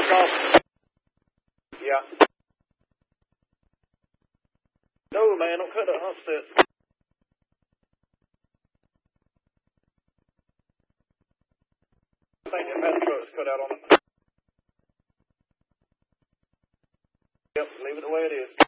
Mark off. Yeah. No, man, don't cut that hump set. I think that pad truck's cut out on it. Yep, leave it the way it is.